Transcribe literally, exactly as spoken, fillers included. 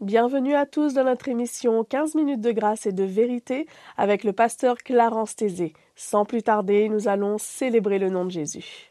Bienvenue à tous dans notre émission quinze minutes de grâce et de vérité avec le pasteur Clarence Tézé. Sans plus tarder, nous allons célébrer le nom de Jésus.